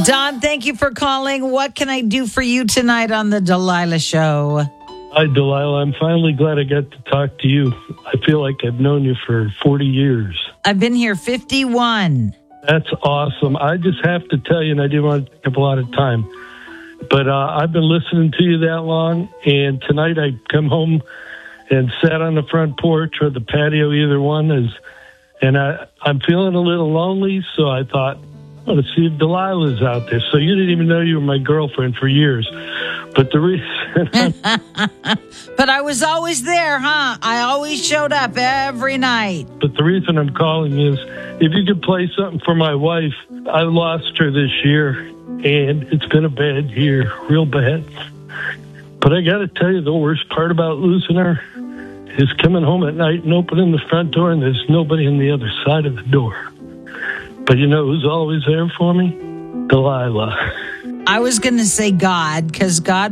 Don, thank you for calling. What can I do for you tonight on the Delilah Show? Hi, Delilah. I'm finally glad I got to talk to you. I feel like I've known you for 40 years. I've been here 51. That's awesome. I just have to tell you, and I didn't want to take up a lot of time, but I've been listening to you that long, and tonight I come home and sat on the front porch or the patio, either one is, and I'm feeling a little lonely, so I thought, I'm going to see if Delilah's out there. So you didn't even know you were my girlfriend for years. But the reason... But I was always there, huh? I always showed up every night. But the reason I'm calling is, if you could play something for my wife. I lost her this year, and it's been a bad year, real bad. But I got to tell you, the worst part about losing her is coming home at night and opening the front door, and there's nobody on the other side of the door. But you know who's always there for me? Delilah. I was going to say God, because God